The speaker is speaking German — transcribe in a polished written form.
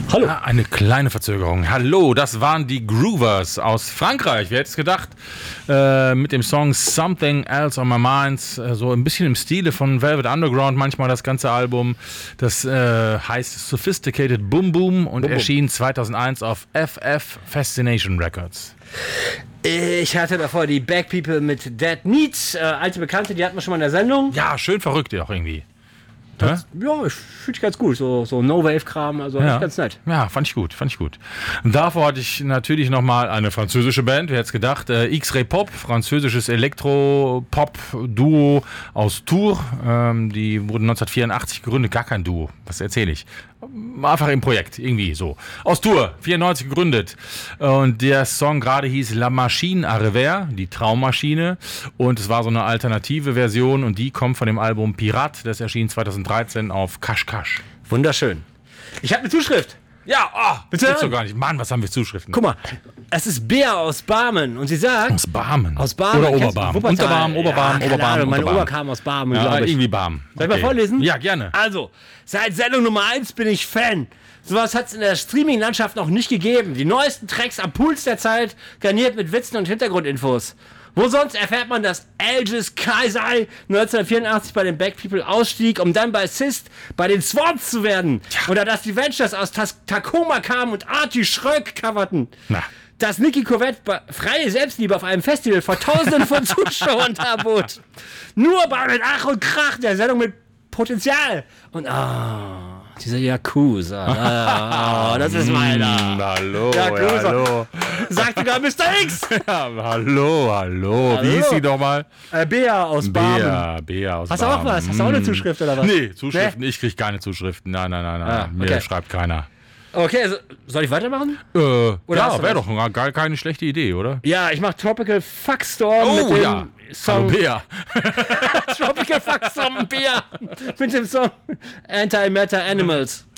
Hallo. Ja, eine kleine Verzögerung. Hallo, das waren die Groovers aus Frankreich. Wer hätte es gedacht? Mit dem Song Something Else on My Mind. So ein bisschen im Stile von Velvet Underground manchmal das ganze Album. Das heißt Sophisticated Boom Boom und erschien 2001 auf FF Fascination Records. Ich hatte davor die Back People mit Dead Needs, alte Bekannte, die hatten wir schon mal in der Sendung. Ja, schön verrückt auch irgendwie. Ja, ich finde ich ganz gut. So No-Wave-Kram, also echt ganz nett. Ja, fand ich gut. Und davor hatte ich natürlich nochmal eine französische Band, wer hätte es gedacht, X-Ray Pop, französisches Elektro-Pop-Duo aus Tours. Die wurden 1984 gegründet, gar kein Duo, was erzähle ich. Einfach im Projekt, irgendwie so. Aus Tours, 94 gegründet. Und der Song gerade hieß La Machine à Revers, die Traummaschine. Und es war so eine alternative Version und die kommt von dem Album Pirat, das erschien 2013 auf Cash Cash. Wunderschön. Ich habe eine Zuschrift. Ja, bitte? Das gibt's doch gar nicht. Mann, was haben wir Zuschriften? Guck mal, es ist Bea aus Barmen und sie sagt... Aus Barmen? Aus Barmen. Oder Oberbarmen? Unterbarm, Oberbarm, ja, Oberbarm, Meine Unterbarm. Oma kam aus Barmen, Ja, glaube ich. irgendwie Barmen. Soll ich mal vorlesen? Ja, gerne. Also, seit Sendung Nummer 1 bin ich Fan. Sowas hat es in der Streaming-Landschaft noch nicht gegeben. Die neuesten Tracks am Puls der Zeit, garniert mit Witzen und Hintergrundinfos. Wo sonst erfährt man, dass Algis Kaisai 1984 bei den Back People ausstieg, um dann bei Sist bei den Swans zu werden? Ja. Oder dass die Ventures aus Tacoma kamen und Artie Schröck coverten? Na. Dass Niki Corvette freie Selbstliebe auf einem Festival vor Tausenden von Zuschauern darbot. Nur bei mit Ach und Krach der Sendung mit Potenzial. Und dieser Yakuza. Das ist meiner. Hallo, Yakuza. hallo. Sagt sogar Mr. X. Ja, hallo. Wie hieß sie nochmal? Bea aus Barmen. Bea aus Hast du auch Barmen. was? Hast du auch eine Zuschrift oder was? Nee, Zuschriften. Nee? Ich krieg keine Zuschriften. Nein. Okay. Mir schreibt keiner. Okay, also, soll ich weitermachen? Ja, wäre doch gar keine schlechte Idee, oder? Ja, ich mache Tropical Fuckstorm mit dem Song. Hallo Bea. Tropical Fuckstorm Bea mit dem Song Anti-Matter Animals.